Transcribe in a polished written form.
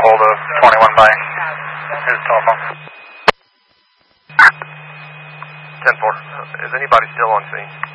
hold of 21 by his telephone. 10-4. Is anybody still on scene?